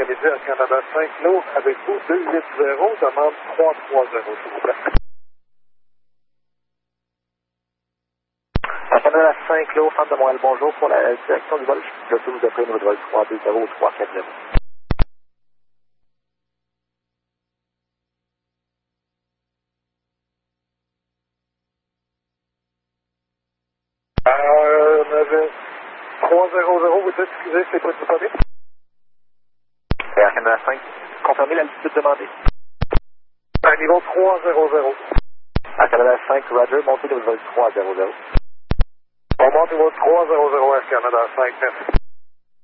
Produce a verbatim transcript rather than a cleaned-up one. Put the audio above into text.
après-midi à Canada cinq, nous, avec vous, deux huit zéro, demande trois trois zéro, s'il vous plaît. À Canada cinq, là, centre de Montréal, bonjour. Pour la direction du vol, je peux vous offrir notre vol trois deux zéro trois quatre zéro. Euh, on avait trois zéro zéro, vous dites, excusez, c'est pas disponible? Et à Canada cinq, confirmez l'altitude demandée. À niveau trois zéro zéro. À Canada cinq, Roger, montez le vol trois zéro zéro. On monte niveau trois zéro zéro à Canada cinq, merci.